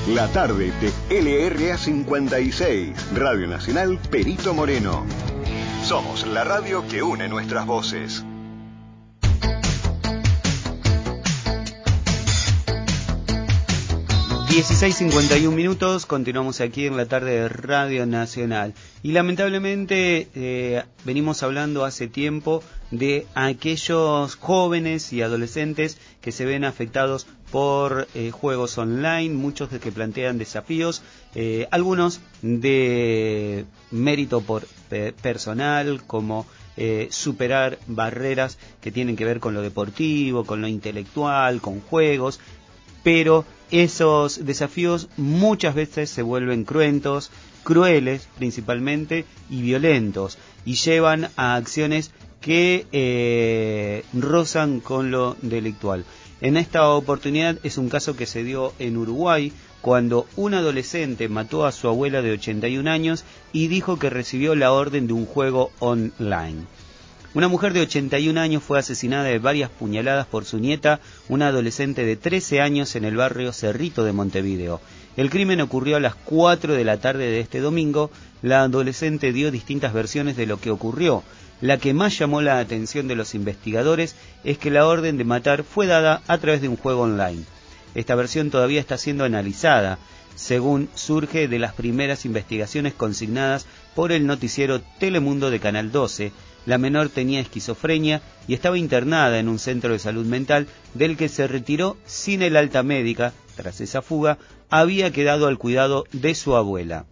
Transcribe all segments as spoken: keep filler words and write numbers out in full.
La tarde de L R A cincuenta y seis, Radio Nacional Perito Moreno. Somos la radio que une nuestras voces. dieciséis cincuenta y un minutos, continuamos aquí en la tarde de Radio Nacional. Y lamentablemente eh, venimos hablando hace tiempo de aquellos jóvenes y adolescentes que se ven afectados por eh, juegos online, muchos de que plantean desafíos, eh, algunos de mérito por pe- personal, como eh, superar barreras que tienen que ver con lo deportivo, con lo intelectual, con juegos, pero esos desafíos muchas veces se vuelven cruentos, crueles principalmente, y violentos, y llevan a acciones que eh, rozan con lo delictual. En esta oportunidad es un caso que se dio en Uruguay, cuando un adolescente mató a su abuela de ochenta y un años y dijo que recibió la orden de un juego online. Una mujer de ochenta y un años fue asesinada de varias puñaladas por su nieta, una adolescente de trece años, en el barrio Cerrito de Montevideo. El crimen ocurrió a las cuatro de la tarde de este domingo. La adolescente dio distintas versiones de lo que ocurrió. La que más llamó la atención de los investigadores es que la orden de matar fue dada a través de un juego online. Esta versión todavía está siendo analizada, según surge de las primeras investigaciones consignadas por el noticiero Telemundo de Canal doce. La menor tenía esquizofrenia y estaba internada en un centro de salud mental del que se retiró sin el alta médica. Tras esa fuga, había quedado al cuidado de su abuela.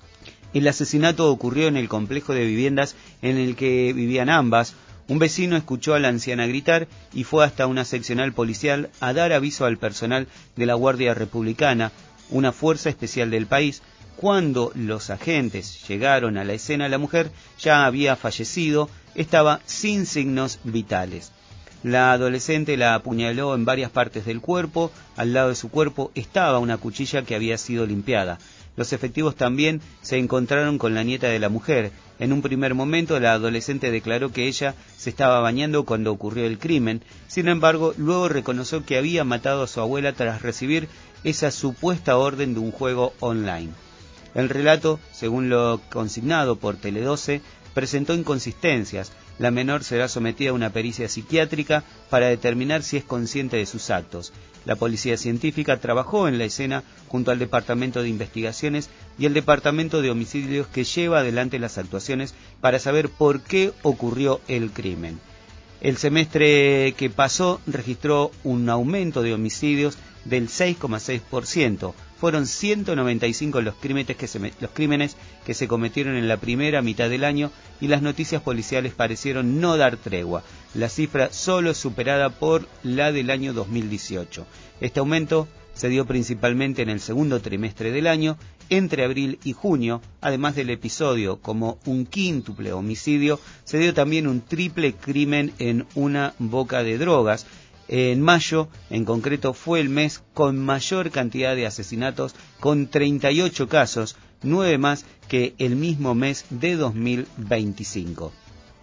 El asesinato ocurrió en el complejo de viviendas en el que vivían ambas. Un vecino escuchó a la anciana gritar y fue hasta una seccional policial a dar aviso al personal de la Guardia Republicana, una fuerza especial del país. Cuando los agentes llegaron a la escena, la mujer ya había fallecido, estaba sin signos vitales. La adolescente la apuñaló en varias partes del cuerpo. Al lado de su cuerpo estaba una cuchilla que había sido limpiada. Los efectivos también se encontraron con la nieta de la mujer. En un primer momento, la adolescente declaró que ella se estaba bañando cuando ocurrió el crimen. Sin embargo, luego reconoció que había matado a su abuela tras recibir esa supuesta orden de un juego online. El relato, según lo consignado por Tele doce, presentó inconsistencias. La menor será sometida a una pericia psiquiátrica para determinar si es consciente de sus actos. La policía científica trabajó en la escena junto al Departamento de Investigaciones y el Departamento de Homicidios, que lleva adelante las actuaciones para saber por qué ocurrió el crimen. El semestre que pasó registró un aumento de homicidios del seis coma seis por ciento. Fueron ciento noventa y cinco los crímenes, que se, los crímenes que se cometieron en la primera mitad del año, y las noticias policiales parecieron no dar tregua. La cifra solo es superada por la del año dos mil dieciocho. Este aumento se dio principalmente en el segundo trimestre del año, entre abril y junio. Además del episodio como un quíntuple homicidio, se dio también un triple crimen en una boca de drogas. En mayo, en concreto, fue el mes con mayor cantidad de asesinatos, con treinta y ocho casos, nueve más que el mismo mes de dos mil veinticinco.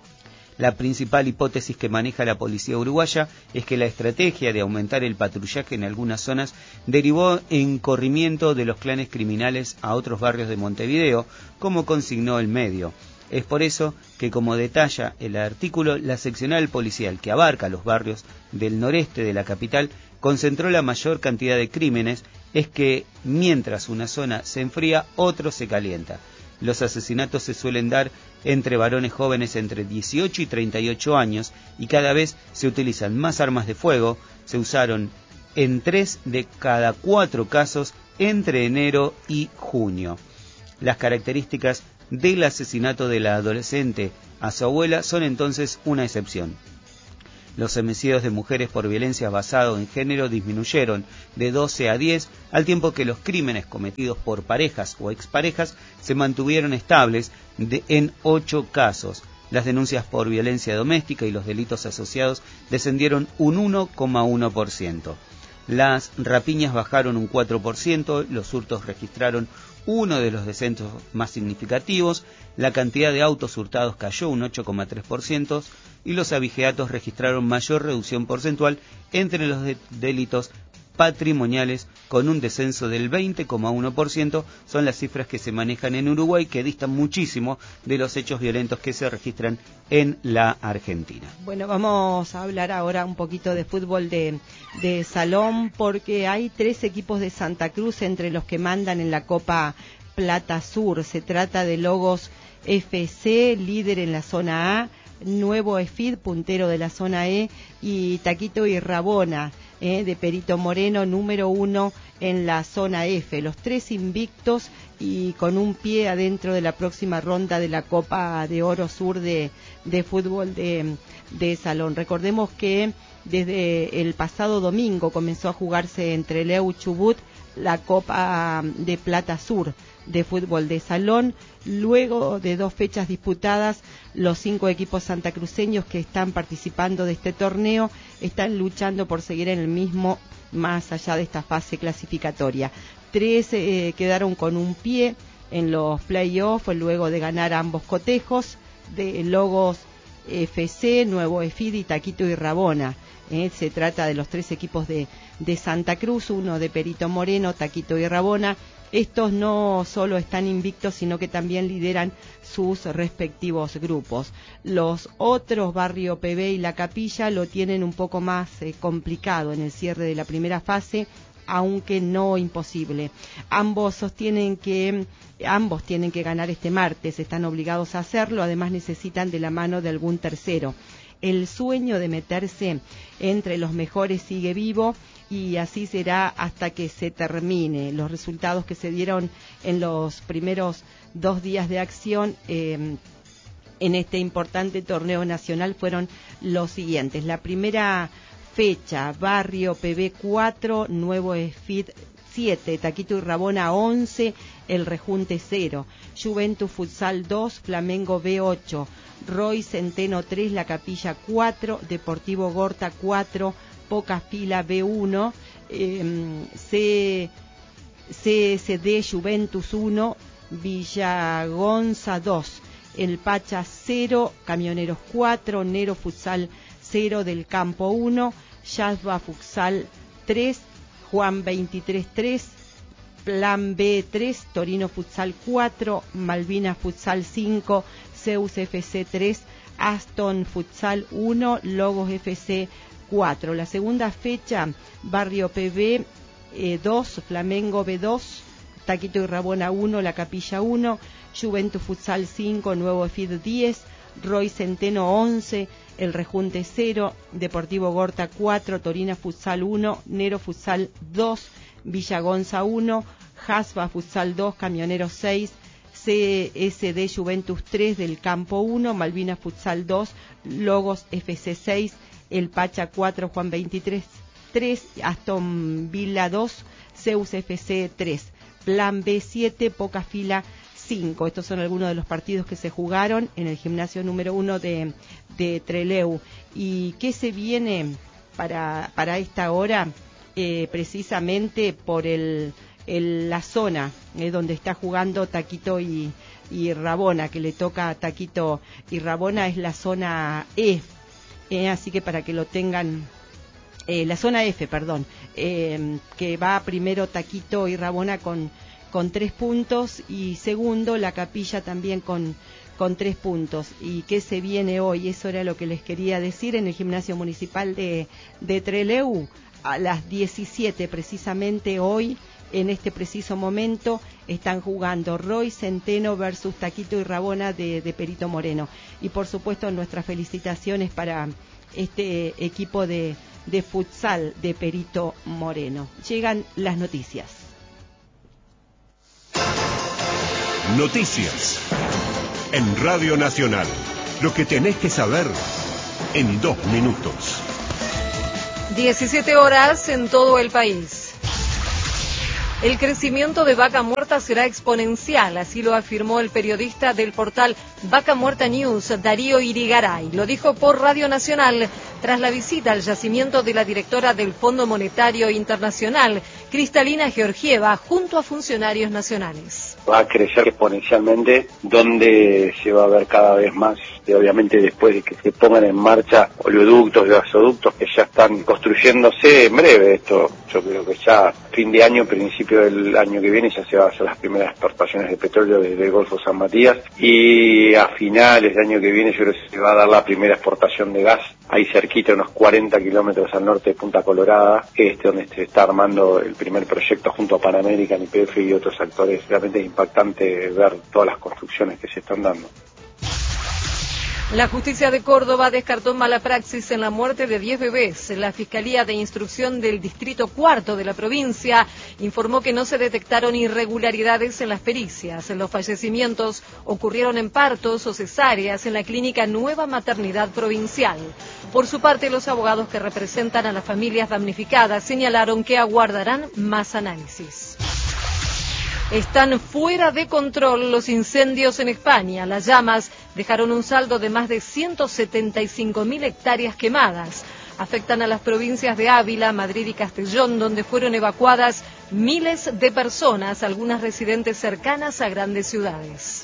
La principal hipótesis que maneja la policía uruguaya es que la estrategia de aumentar el patrullaje en algunas zonas derivó en corrimiento de los clanes criminales a otros barrios de Montevideo, como consignó el medio. Es por eso que, como detalla el artículo, la seccional policial que abarca los barrios del noreste de la capital concentró la mayor cantidad de crímenes. Es que mientras una zona se enfría, otro se calienta. Los asesinatos se suelen dar entre varones jóvenes entre dieciocho y treinta y ocho años, y cada vez se utilizan más armas de fuego. Se usaron en tres de cada cuatro casos entre enero y junio. Las características del asesinato de la adolescente a su abuela son entonces una excepción. Los homicidios de mujeres por violencia basada en género disminuyeron de doce a diez, al tiempo que los crímenes cometidos por parejas o exparejas se mantuvieron estables de, en ocho casos. Las denuncias por violencia doméstica y los delitos asociados descendieron un uno coma uno por ciento. Las rapiñas bajaron un cuatro por ciento, los hurtos registraron uno de los descensos más significativos, la cantidad de autos hurtados cayó un ocho coma tres por ciento y los abigeatos registraron mayor reducción porcentual entre los de- delitos patrimoniales con un descenso del veinte coma uno por ciento. Son las cifras que se manejan en Uruguay, que distan muchísimo de los hechos violentos que se registran en la Argentina. Bueno, vamos a hablar ahora un poquito de fútbol de, de salón, porque hay tres equipos de Santa Cruz entre los que mandan en la Copa Plata Sur. Se trata de Logos F C, líder en la zona A, Nuevo E F I D, puntero de la zona E, y Taquito y Rabona, eh, de Perito Moreno, número uno en la zona F. Los tres invictos y con un pie adentro de la próxima ronda de la Copa de Oro Sur de, de fútbol de, de salón. Recordemos que desde el pasado domingo comenzó a jugarse entre Trelew y Chubut la Copa de Plata Sur de fútbol de salón. Luego de dos fechas disputadas, los cinco equipos santacruceños que están participando de este torneo están luchando por seguir en el mismo, más allá de esta fase clasificatoria. Tres eh, quedaron con un pie en los play-offs luego de ganar ambos cotejos de Logos F C, Nuevo E F I D y Taquito y Rabona. Eh, se trata de los tres equipos de, de Santa Cruz, uno de Perito Moreno, Taquito y Rabona. Estos no solo están invictos, sino que también lideran sus respectivos grupos. Los otros, Barrio P B y La Capilla, lo tienen un poco más eh, complicado en el cierre de la primera fase, aunque no imposible. Ambos sostienen que ambos tienen que ganar este martes, están obligados a hacerlo, además necesitan de la mano de algún tercero. El sueño de meterse entre los mejores sigue vivo y así será hasta que se termine. Los resultados que se dieron en los primeros dos días de acción eh, en este importante torneo nacional fueron los siguientes. La primera fecha, Barrio P B cuatro, Nuevo E F I D siete, Taquito y Rabona once, El Rejunte cero, Juventus Futsal dos, Flamengo B ocho, Roy Centeno tres, La Capilla cuatro, Deportivo Gorta cuatro, Poca Fila B uno, eh, C, C S D Juventus uno, Villagonza dos, El Pacha cero, Camioneros cuatro, Nero Futsal cero, Del Campo uno, Yasba Futsal tres, Juan veintitrés tres, Plan B tres, Torino Futsal cuatro, Malvinas Futsal cinco, Zeus F C tres, Aston Futsal uno, Logos F C cuatro. La segunda fecha, Barrio P B eh, dos, Flamengo B dos, Taquito y Rabona uno, La Capilla uno, Juventus Futsal cinco, Nuevo E F I D diez, Roy Centeno once, El Rejunte cero, Deportivo Gorta cuatro, Torina Futsal uno, Nero Futsal dos, Villagonza uno, Jasba Futsal dos, Camioneros seis, C S D Juventus tres, Del Campo uno, Malvinas Futsal dos, Logos F C seis, El Pacha cuatro, Juan veintitrés tres, Aston Villa dos, Zeus F C tres, Plan B siete, Poca Fila cinco. Estos son algunos de los partidos que se jugaron en el gimnasio número uno de, de Trelew. ¿Y qué se viene para, para esta hora? Eh, precisamente por el, el, la zona eh, donde está jugando Taquito y, y Rabona, que le toca a Taquito y Rabona, es la zona E. Eh, así que para que lo tengan, eh, la zona F, perdón, eh, que va primero Taquito y Rabona con con tres puntos y segundo La Capilla también con, con tres puntos. ¿Y qué se viene hoy? Eso era lo que les quería decir en el gimnasio municipal de, de Trelew. A las diecisiete precisamente hoy, en este preciso momento, están jugando Roy Centeno versus Taquito y Rabona de, de Perito Moreno. Y por supuesto nuestras felicitaciones para este equipo de, de futsal de Perito Moreno. Llegan las noticias. Noticias en Radio Nacional. Lo que tenés que saber en dos minutos. diecisiete horas en todo el país. El crecimiento de Vaca Muerta será exponencial, así lo afirmó el periodista del portal Vaca Muerta News, Darío Irigaray. Lo dijo por Radio Nacional tras la visita al yacimiento de la directora del Fondo Monetario Internacional, Cristalina Georgieva, junto a funcionarios nacionales. va a crecer exponencialmente, donde se va a ver cada vez más, y obviamente después de que se pongan en marcha oleoductos y gasoductos que ya están construyéndose en breve. Esto yo creo que ya fin de año, principio del año que viene, ya se van a hacer las primeras exportaciones de petróleo desde el Golfo San Matías, y a finales del año que viene yo creo que se va a dar la primera exportación de gas ahí cerquita, unos cuarenta kilómetros al norte de Punta Colorada, este donde se está armando el primer proyecto junto a Pan American, Y P F y otros actores. Realmente es impactante ver todas las construcciones que se están dando. La justicia de Córdoba descartó mala praxis en la muerte de diez bebés. La Fiscalía de Instrucción del Distrito Cuarto de la provincia informó que no se detectaron irregularidades en las pericias. Los fallecimientos ocurrieron en partos o cesáreas en la clínica Nueva Maternidad Provincial. Por su parte, los abogados que representan a las familias damnificadas señalaron que aguardarán más análisis. Están fuera de control los incendios en España. Las llamas dejaron un saldo de más de ciento setenta y cinco mil hectáreas quemadas. Afectan a las provincias de Ávila, Madrid y Castellón, donde fueron evacuadas miles de personas, algunas residentes cercanas a grandes ciudades.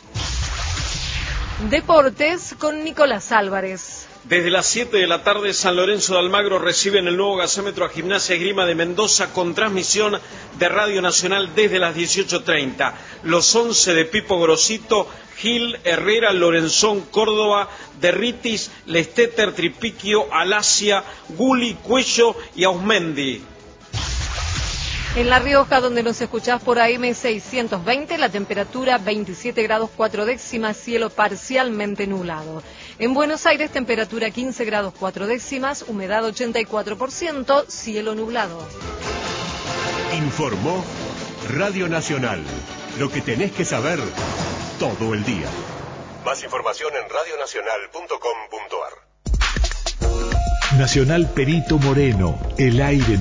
Deportes con Nicolás Álvarez. Desde las siete de la tarde, San Lorenzo de Almagro recibe en el nuevo gasómetro a Gimnasia Esgrima de Mendoza con transmisión de Radio Nacional desde las dieciocho treinta. Los once de Pipo Grosito, Gil, Herrera, Lorenzón, Córdoba, Derritis, Lesteter, Tripiquio, Alasia, Guli, Cuello y Ausmendi. En La Rioja, donde nos escuchás por A M seiscientos veinte, la temperatura veintisiete grados cuatro décimas, cielo parcialmente nublado. En Buenos Aires, temperatura quince grados cuatro décimas, humedad ochenta y cuatro por ciento, cielo nublado. Informó Radio Nacional. Lo que tenés que saber todo el día. Más información en radio nacional punto com punto a r. Nacional Perito Moreno, el aire